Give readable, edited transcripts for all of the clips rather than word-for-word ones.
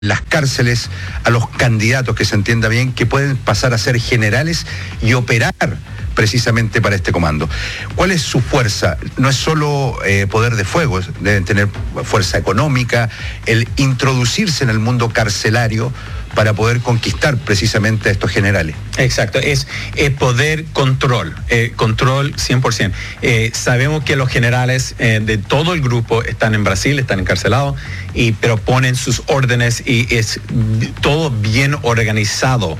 las cárceles a los candidatos, que se entienda bien, que pueden pasar a ser generales y operar precisamente para este comando. ¿Cuál es su fuerza? No es solo poder de fuego, deben tener fuerza económica, el introducirse en el mundo carcelario para poder conquistar precisamente a estos generales. Exacto, es poder, control 100%. Sabemos que los generales de todo el grupo están en Brasil, están encarcelados, pero ponen sus órdenes y es todo bien organizado.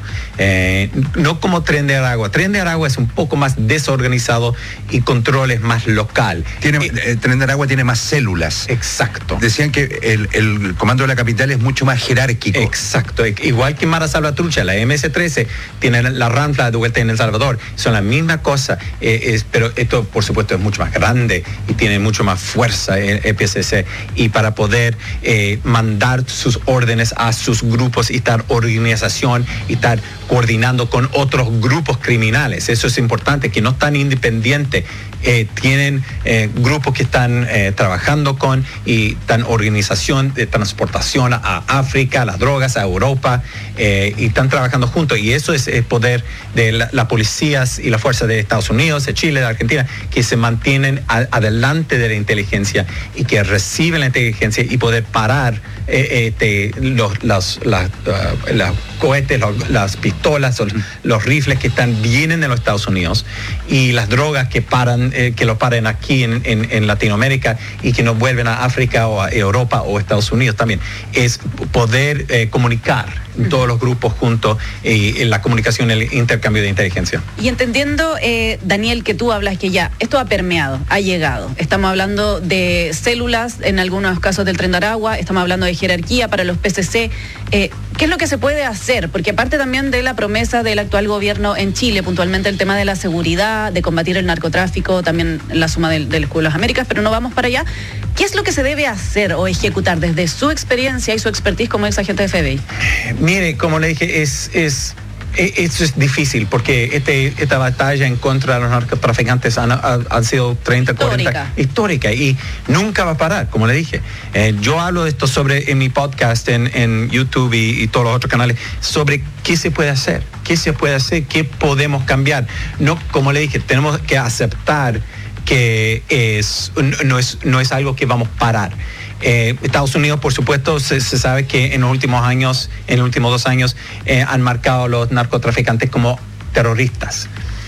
No como Tren de Aragua. Tren de Aragua es un poco más desorganizado y control es más local. Tren de Aragua tiene más células. Exacto. Decían que el comando de la capital es mucho más jerárquico. Exacto. Igual que Mara Salvatrucha, la MS-13 tiene la Ranfla de vuelta en El Salvador. Son la misma cosa, pero esto por supuesto es mucho más grande y tiene mucho más fuerza el EPCC. Y para poder mandar sus órdenes a sus grupos y estar organización y estar coordinando con otros grupos criminales. Eso es importante, que no están independientes. Tienen grupos que están trabajando con y están organización de transportación a África, las drogas, a Europa, y están trabajando juntos. Y eso es el poder de las policías y la fuerza de Estados Unidos, de Chile, de Argentina, que se mantienen adelante de la inteligencia y que reciben la inteligencia y poder parar los cohetes, las pistolas, los rifles que vienen de los Estados Unidos y las drogas que lo paren aquí en Latinoamérica y que no vuelven a África o a Europa o Estados Unidos también. Es poder comunicar todos los grupos juntos y la comunicación, el intercambio de inteligencia. Y entendiendo, Daniel, que tú hablas que ya esto ha permeado, ha llegado. Estamos hablando de células, en algunos casos del Tren de Aragua, estamos hablando de jerarquía para los PCC. ¿Qué es lo que se puede hacer? Porque aparte también de la promesa del actual gobierno en Chile, puntualmente el tema de la seguridad, de combatir el narcotráfico, también la suma del Escudo de las Américas, pero no vamos para allá. ¿Qué es lo que se debe hacer o ejecutar desde su experiencia y su expertise como ex agente de FBI? Mire, como le dije, eso es difícil porque esta batalla en contra de los narcotraficantes han sido 30, 40 histórica y nunca va a parar, como le dije. Yo hablo de esto en mi podcast en YouTube y todos los otros canales sobre qué se puede hacer, qué podemos cambiar. No, como le dije, tenemos que aceptar que no es algo que vamos a parar. Estados Unidos, por supuesto, se sabe que en los últimos 2 años, han marcado a los narcotraficantes como terroristas.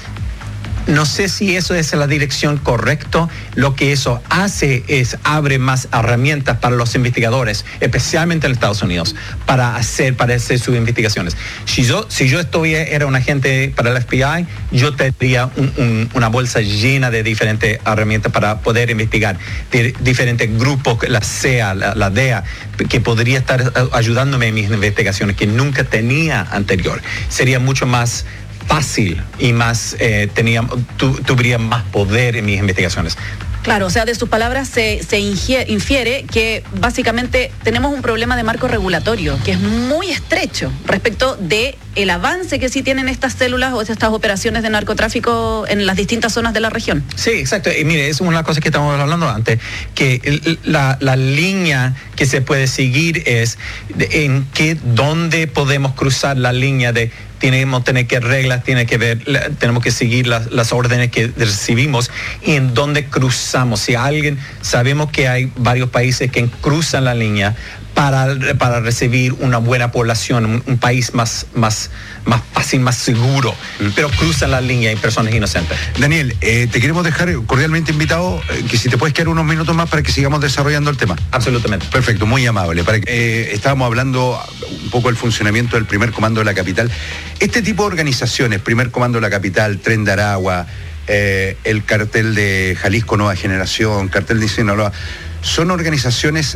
No sé si eso es la dirección correcta. Lo que eso hace es abre más herramientas para los investigadores, especialmente en Estados Unidos, para hacer sus investigaciones. Si yo era un agente para el FBI, yo tendría una bolsa llena de diferentes herramientas para poder investigar de diferentes grupos, la CEA, la DEA, que podría estar ayudándome en mis investigaciones que nunca tenía anterior. Sería mucho más fácil y más tuviera más poder en mis investigaciones. Claro, o sea, de sus palabras se infiere que básicamente tenemos un problema de marco regulatorio que es muy estrecho respecto de el avance que sí tienen estas células o estas operaciones de narcotráfico en las distintas zonas de la región. Sí, exacto. Y mire, es una de las cosas que estamos hablando antes, que la línea que se puede seguir es dónde podemos cruzar la línea de tenemos que reglas, tenemos que seguir las órdenes que recibimos y en dónde cruzamos. Si sabemos que hay varios países que cruzan la línea para recibir una buena población, un país más fácil, más seguro, pero cruzan la línea y personas inocentes. Daniel, te queremos dejar cordialmente invitado, que si te puedes quedar unos minutos más para que sigamos desarrollando el tema. Absolutamente. Perfecto, muy amable. Estábamos hablando un poco del funcionamiento del primer comando de la capital. Este tipo de organizaciones, primer comando de la capital, Tren de Aragua, el cartel de Jalisco Nueva Generación, cartel de Sinaloa, son organizaciones,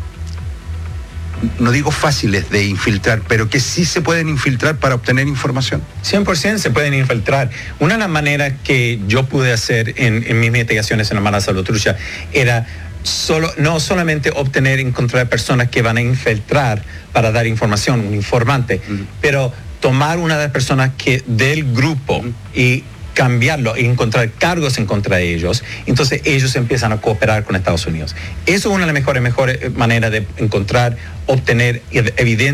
no digo fáciles de infiltrar, pero que sí se pueden infiltrar para obtener información. 100% se pueden infiltrar. Una de las maneras que yo pude hacer en mis investigaciones en la Mara Salvatrucha era no solamente encontrar personas que van a infiltrar para dar información, un informante, pero tomar una de las personas del grupo y cambiarlo y encontrar cargos en contra de ellos, entonces ellos empiezan a cooperar con Estados Unidos. Eso es una de las mejores maneras de obtener evidencia